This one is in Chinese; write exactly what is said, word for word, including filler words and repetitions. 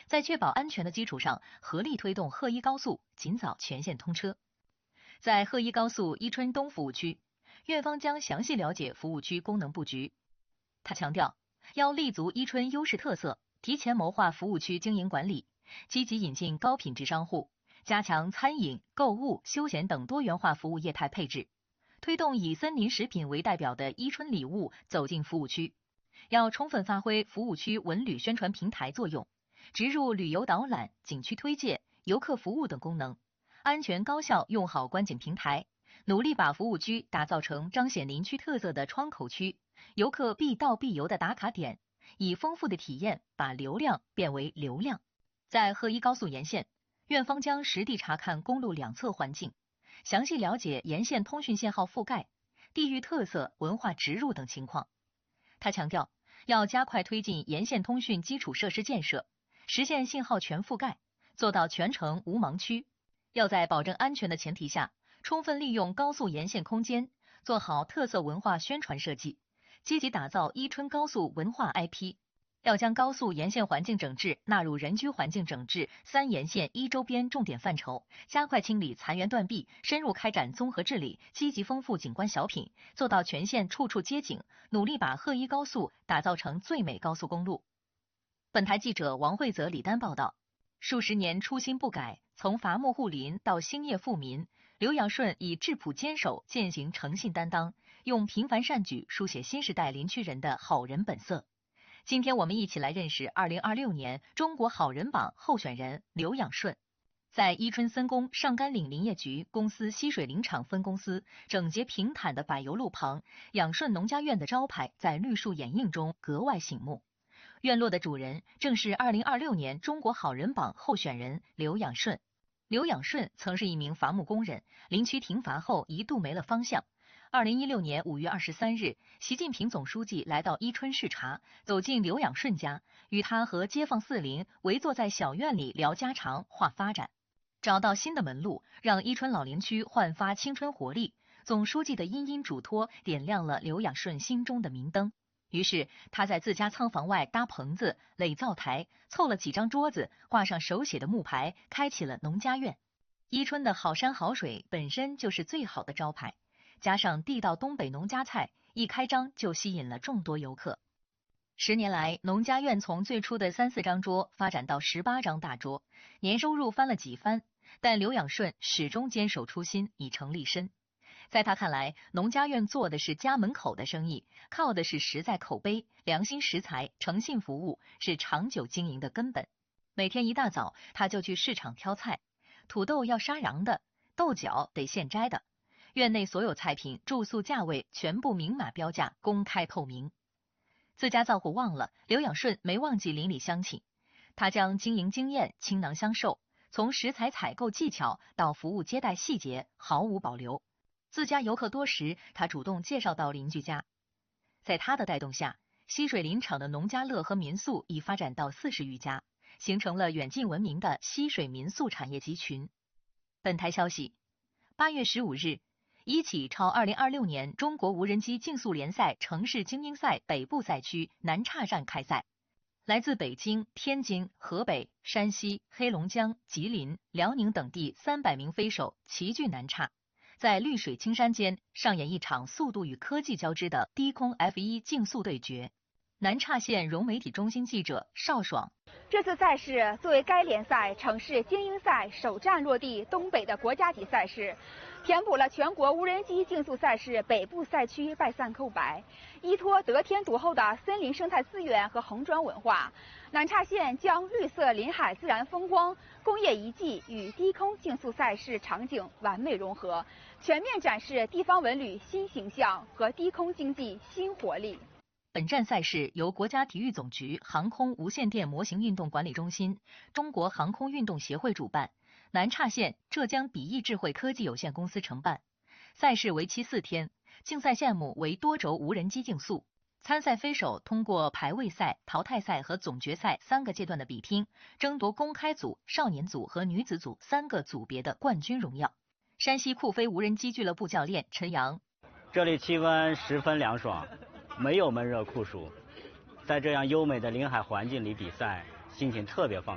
在确保安全的基础上，合力推动鹤一高速尽早全线通车。在鹤一高速伊春东服务区，院方将详细了解服务区功能布局。他强调，要立足伊春优势特色，提前谋划服务区经营管理，积极引进高品质商户，加强餐饮、购物、休闲等多元化服务业态配置，推动以森林食品为代表的伊春礼物走进服务区。要充分发挥服务区文旅宣传平台作用，植入旅游导览、景区推介、游客服务等功能，安全高效用好观景平台，努力把服务区打造成彰显林区特色的窗口区，游客必到必游的打卡点，以丰富的体验把流量变为流量。在鹤一高速沿线，院方将实地查看公路两侧环境，详细了解沿线通讯线号覆盖、地域特色、文化植入等情况。他强调，要加快推进沿线通讯基础设施建设，实现信号全覆盖，做到全程无盲区。要在保证安全的前提下，充分利用高速沿线空间，做好特色文化宣传设计，积极打造伊春高速文化 I P。要将高速沿线环境整治纳入人居环境整治三沿线一周边重点范畴，加快清理残垣断壁，深入开展综合治理，积极丰富景观小品，做到全线处处接景，努力把鹤一高速打造成最美高速公路。本台记者王慧泽、李丹报道。数十年初心不改，从伐木护林到兴业富民，刘养顺以质朴坚守践行诚信担当，用平凡善举书写新时代林区人的好人本色。今天我们一起来认识二零二六年中国好人榜候选人刘养顺。在伊春森工上甘岭林业局公司溪水林场分公司整洁平坦的柏油路旁，养顺农家院的招牌在绿树掩映中格外醒目。院落的主人正是二零二六年中国好人榜候选人刘养顺。刘养顺曾是一名伐木工人，林区停伐后一度没了方向。二零一六年五月二十三日，习近平总书记来到伊春视察，走进刘养顺家，与他和街坊四邻围坐在小院里聊家常、话发展，找到新的门路，让伊春老林区焕发青春活力。总书记的殷殷嘱托点亮了刘养顺心中的明灯。于是他在自家仓房外搭棚子、垒灶台，凑了几张桌子，挂上手写的木牌，开启了农家院。伊春的好山好水本身就是最好的招牌，加上地道东北农家菜，一开张就吸引了众多游客。十年来，农家院从最初的三四张桌发展到十八张大桌，年收入翻了几番，但刘养顺始终坚守初心，以诚立身。在他看来，农家院做的是家门口的生意，靠的是实在口碑、良心食材、诚信服务，是长久经营的根本。每天一大早，他就去市场挑菜，土豆要杀瓤的，豆角得现摘的。院内所有菜品、住宿价位全部明码标价，公开透明。自家灶火旺了，刘养顺没忘记邻里乡亲，他将经营经验倾囊相授，从食材采购技巧到服务接待细节毫无保留。自家游客多时，他主动介绍到邻居家。在他的带动下，溪水林场的农家乐和民宿已发展到四十余家，形成了远近闻名的溪水民宿产业集群。本台消息，八月十五日，一起超二零二六年中国无人机竞速联赛城市精英赛北部赛区南岔站开赛。来自北京、天津、河北、山西、黑龙江、吉林、辽宁等地三百名飞手齐聚南岔，在绿水青山间上演一场速度与科技交织的低空 F 一 竞速对决。南岔县融媒体中心记者邵爽。 这次赛事作为该联赛城市精英赛首站落地东北的国家级赛事，填补了全国无人机竞速赛事北部赛区败散空白。依托得天独厚的森林生态资源和红砖文化，南岔县将绿色林海自然风光、工业遗迹与低空竞速赛事场景完美融合，全面展示地方文旅新形象和低空经济新活力。 本站赛事由国家体育总局航空无线电模型运动管理中心、中国航空运动协会主办，南岔县浙江比翼智慧科技有限公司承办。赛事为期四天，竞赛项目为多轴无人机竞速。参赛飞手通过排位赛、淘汰赛和总决赛三个阶段的比拼，争夺公开组、少年组和女子组三个组别的冠军荣耀。山西酷飞无人机俱乐部教练陈阳： 这里气温十分凉爽，没有闷热酷暑，在这样优美的林海环境里比赛，心情特别放